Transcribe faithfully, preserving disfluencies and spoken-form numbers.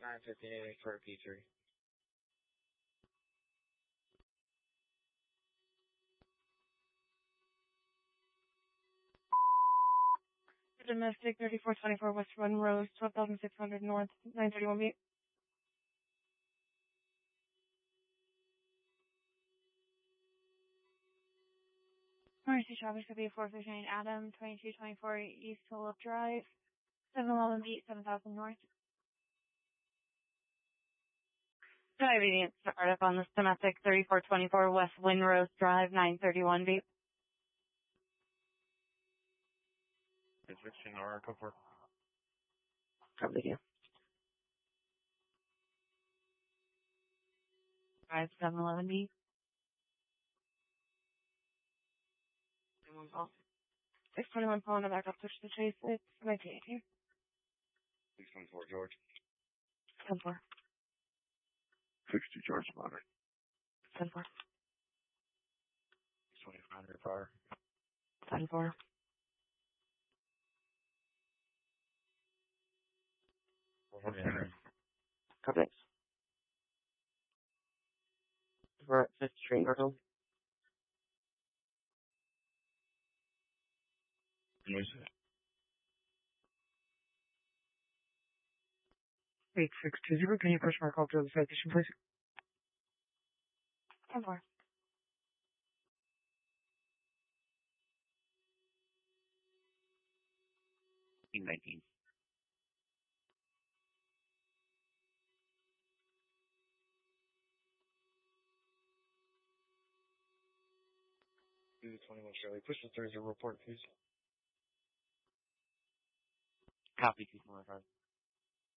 nine fifty-eight for P three. Domestic thirty-four twenty-four West Run Rose, twelve thousand six hundred North, nine thirty-one beat. Mercy Travis could be four fifty-nine Adam, twenty-two twenty-four East Tulip Drive, seven eleven beat, seven thousand North. Diabetes startup on this domestic thirty-four twenty-four West Windrose Drive, nine thirty-one beat. Conviction or go for Probably do. Drive, seven eleven beat. One call. six twenty-one Paul, back up, push the chase, it's nineteen eighteen. six one four George. ten four. sixty George Modern. ten four. twenty-five hundred Power. ten four. forty Henry. Copy. We're at fifth Street, Myrtle. eight six two zero, can you push mark up to the citation, please? ten four. nineteen. Do the twenty-one Shirley. Push the third report, please. Copy, two twenty-five.